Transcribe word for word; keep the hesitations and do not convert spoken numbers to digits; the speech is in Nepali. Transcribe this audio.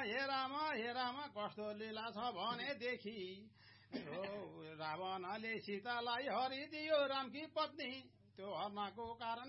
हे राम हे राम कस्तो लीला छ भनेदेखि रावणले सीतालाई हरिदियो रामकी पत्नी त्यो हर्नको कारण